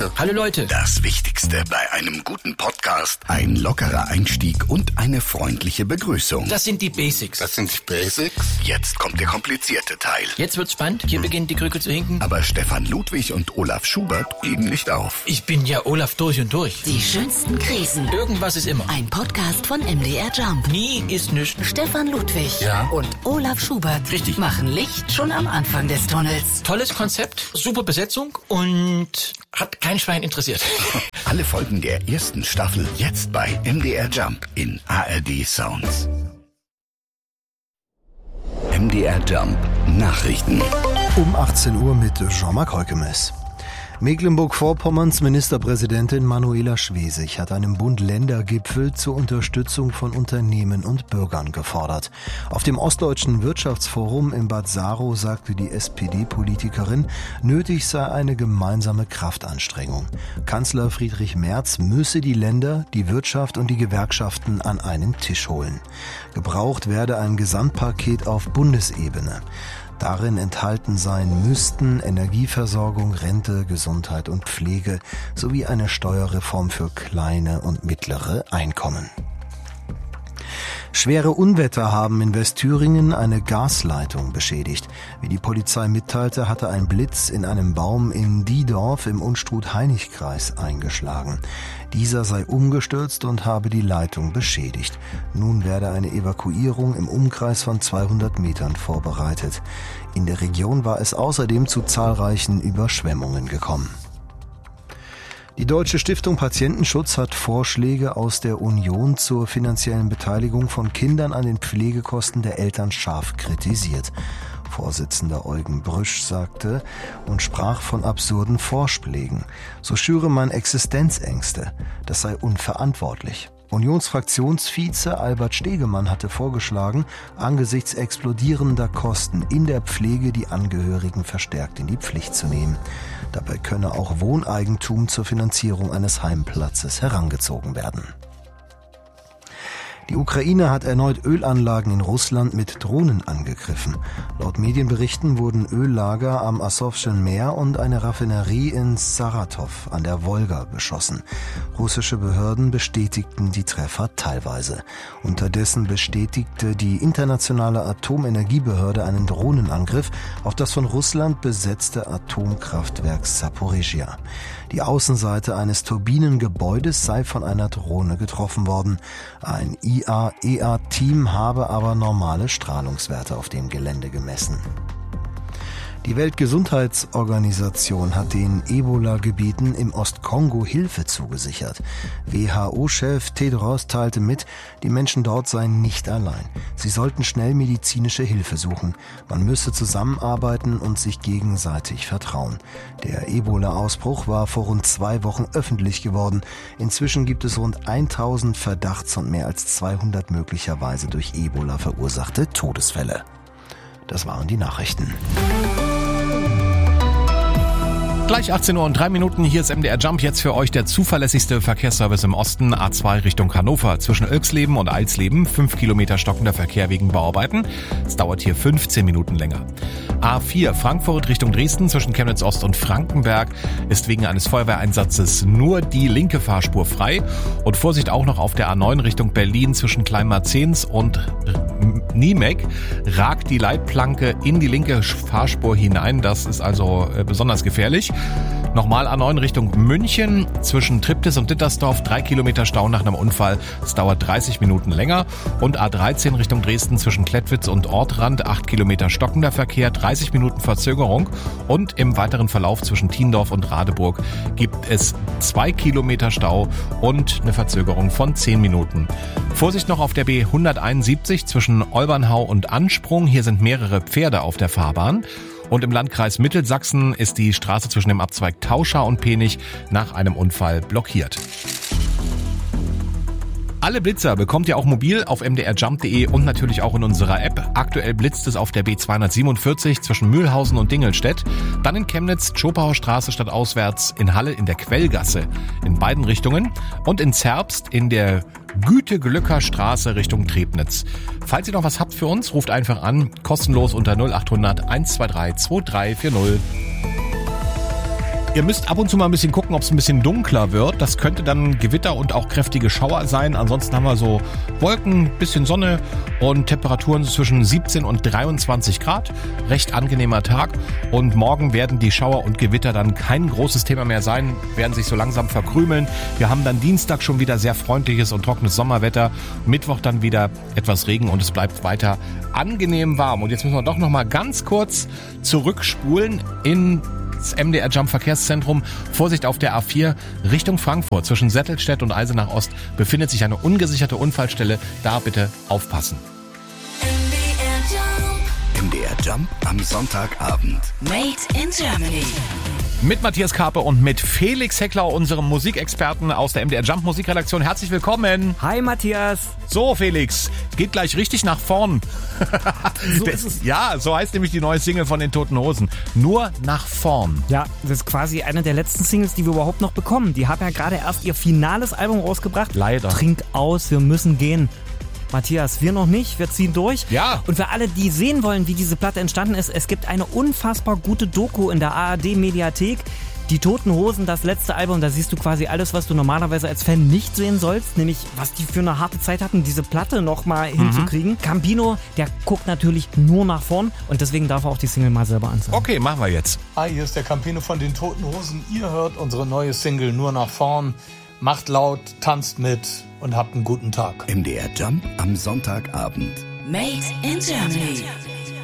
Leute. Hallo Leute. Das Wichtigste bei einem guten Podcast: ein lockerer Einstieg und eine freundliche Begrüßung. Das sind die Basics. Das sind die Basics? Jetzt kommt der komplizierte Teil. Jetzt wird's spannend. Hier beginnt die Krücke zu hinken. Aber Stefan Ludwig und Olaf Schubert geben nicht auf. Ich bin ja Olaf durch und durch. Die schönsten Krisen. Irgendwas ist immer. Ein Podcast von MDR Jump. Nie ist nichts. Stefan Ludwig Ja. und Olaf Schubert Richtig. machen Licht schon am Anfang des Tunnels. Tolles Konzept, super Besetzung und hat kein Schwein interessiert. Alle Folgen der ersten Staffel jetzt bei MDR Jump in ARD Sounds. MDR Jump Nachrichten. Um 18 Uhr mit Jean-Marc Heukemes. Mecklenburg-Vorpommerns Ministerpräsidentin Manuela Schwesig hat einen Bund-Länder-Gipfel zur Unterstützung von Unternehmen und Bürgern gefordert. Auf dem Ostdeutschen Wirtschaftsforum in Bad Saro sagte die SPD-Politikerin, nötig sei eine gemeinsame Kraftanstrengung. Kanzler Friedrich Merz müsse die Länder, die Wirtschaft und die Gewerkschaften an einen Tisch holen. Gebraucht werde ein Gesamtpaket auf Bundesebene. Darin enthalten sein müssten Energieversorgung, Rente, Gesundheit und Pflege sowie eine Steuerreform für kleine und mittlere Einkommen. Schwere Unwetter haben in Westthüringen eine Gasleitung beschädigt. Wie die Polizei mitteilte, hatte ein Blitz in einem Baum in Diedorf im Unstrut-Hainich-Kreis eingeschlagen. Dieser sei umgestürzt und habe die Leitung beschädigt. Nun werde eine Evakuierung im Umkreis von 200 Metern vorbereitet. In der Region war es außerdem zu zahlreichen Überschwemmungen gekommen. Die Deutsche Stiftung Patientenschutz hat Vorschläge aus der Union zur finanziellen Beteiligung von Kindern an den Pflegekosten der Eltern scharf kritisiert. Vorsitzender Eugen Brüsch sagte und sprach von absurden Vorschlägen. So schüre man Existenzängste. Das sei unverantwortlich. Unionsfraktionsvize Albert Stegemann hatte vorgeschlagen, angesichts explodierender Kosten in der Pflege die Angehörigen verstärkt in die Pflicht zu nehmen. Dabei könne auch Wohneigentum zur Finanzierung eines Heimplatzes herangezogen werden. Die Ukraine hat erneut Ölanlagen in Russland mit Drohnen angegriffen. Laut Medienberichten wurden Öllager am Asowschen Meer und eine Raffinerie in Saratow an der Wolga beschossen. Russische Behörden bestätigten die Treffer teilweise. Unterdessen bestätigte die internationale Atomenergiebehörde einen Drohnenangriff auf das von Russland besetzte Atomkraftwerk Saporizhia. Die Außenseite eines Turbinengebäudes sei von einer Drohne getroffen worden. Ein IAEA-Team habe aber normale Strahlungswerte auf dem Gelände gemessen. Die Weltgesundheitsorganisation hat den Ebola-Gebieten im Ostkongo Hilfe zugesichert. WHO-Chef Tedros teilte mit, die Menschen dort seien nicht allein. Sie sollten schnell medizinische Hilfe suchen. Man müsse zusammenarbeiten und sich gegenseitig vertrauen. Der Ebola-Ausbruch war vor rund 2 Wochen öffentlich geworden. Inzwischen gibt es rund 1000 Verdachts- und mehr als 200 möglicherweise durch Ebola verursachte Todesfälle. Das waren die Nachrichten. Gleich 18 Uhr und 3 Minuten, hier ist MDR Jump, jetzt für euch der zuverlässigste Verkehrsservice im Osten, A2 Richtung Hannover, zwischen Ilksleben und Eilsleben, 5 Kilometer stockender Verkehr wegen Bauarbeiten, es dauert hier 15 Minuten länger. A4 Frankfurt Richtung Dresden, zwischen Chemnitz Ost und Frankenberg, ist wegen eines Feuerwehreinsatzes nur die linke Fahrspur frei und Vorsicht auch noch auf der A9 Richtung Berlin, zwischen Kleinmarzens und Niemek, ragt die Leitplanke in die linke Fahrspur hinein, das ist also besonders gefährlich. Nochmal A9 Richtung München, zwischen Triptis und Dittersdorf, 3 Kilometer Stau nach einem Unfall. Es dauert 30 Minuten länger. Und A13 Richtung Dresden, zwischen Klettwitz und Ortrand, 8 Kilometer stockender Verkehr, 30 Minuten Verzögerung. Und im weiteren Verlauf zwischen Tiendorf und Radeburg gibt es 2 Kilometer Stau und eine Verzögerung von 10 Minuten. Vorsicht noch auf der B171 zwischen Olbernhau und Ansprung. Hier sind mehrere Pferde auf der Fahrbahn. Und im Landkreis Mittelsachsen ist die Straße zwischen dem Abzweig Tauschau und Penich nach einem Unfall blockiert. Alle Blitzer bekommt ihr auch mobil auf mdrjump.de und natürlich auch in unserer App. Aktuell blitzt es auf der B247 zwischen Mühlhausen und Dingelstedt, dann in Chemnitz, Schopauer Straße stadtauswärts, in Halle in der Quellgasse in beiden Richtungen und in Zerbst in der Güteglöcker Straße Richtung Trebnitz. Falls ihr noch was habt für uns, ruft einfach an, kostenlos unter 0800 123 2340. Ihr müsst ab und zu mal ein bisschen gucken, ob es ein bisschen dunkler wird. Das könnte dann Gewitter und auch kräftige Schauer sein. Ansonsten haben wir so Wolken, bisschen Sonne und Temperaturen zwischen 17 und 23 Grad. Recht angenehmer Tag. Und morgen werden die Schauer und Gewitter dann kein großes Thema mehr sein, werden sich so langsam verkrümeln. Wir haben dann Dienstag schon wieder sehr freundliches und trockenes Sommerwetter. Mittwoch dann wieder etwas Regen und es bleibt weiter angenehm warm. Und jetzt müssen wir doch noch mal ganz kurz zurückspulen ins MDR Jump Verkehrszentrum. Vorsicht auf der A4 Richtung Frankfurt. Zwischen Settelstedt und Eisenach Ost befindet sich eine ungesicherte Unfallstelle. Da bitte aufpassen. MDR Jump am Sonntagabend. Made in Germany. Mit Matthias Karpe und mit Felix Heckler, unserem Musikexperten aus der MDR Jump Musikredaktion. Herzlich willkommen. Hi Matthias. So Felix, geht gleich richtig nach vorn. So ist es. Ja, so heißt nämlich die neue Single von den Toten Hosen. Nur nach vorn. Ja, das ist quasi eine der letzten Singles, die wir überhaupt noch bekommen. Die haben ja gerade erst ihr finales Album rausgebracht. Leider. Trink aus, wir müssen gehen. Matthias, wir noch nicht, wir ziehen durch. Ja. Und für alle, die sehen wollen, wie diese Platte entstanden ist, es gibt eine unfassbar gute Doku in der ARD-Mediathek. Die Toten Hosen, das letzte Album, da siehst du quasi alles, was du normalerweise als Fan nicht sehen sollst. Nämlich, was die für eine harte Zeit hatten, diese Platte nochmal hinzukriegen. Campino, der guckt natürlich nur nach vorn und deswegen darf er auch die Single mal selber ansagen. Okay, machen wir jetzt. Hi, hier ist der Campino von den Toten Hosen. Ihr hört unsere neue Single Nur nach vorn. Macht laut, tanzt mit und habt einen guten Tag. MDR Jump am Sonntagabend. Made in Germany.